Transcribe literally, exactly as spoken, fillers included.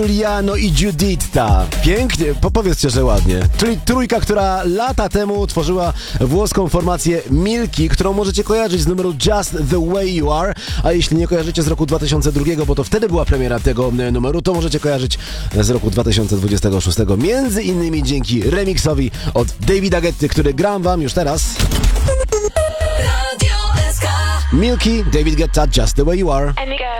Giuliano i Giuditta. Pięknie, powiedzcie, że ładnie. Czyli trójka, która lata temu tworzyła włoską formację Milky, którą możecie kojarzyć z numeru Just the Way You Are, a jeśli nie kojarzycie z roku dwa tysiące drugiego, bo to wtedy była premiera tego numeru, to możecie kojarzyć z roku dwa tysiące dwudziestego szóstego, między innymi dzięki remiksowi od Davida Guetty, który gram wam już teraz. Milky, David Guetta, Just the Way You Are.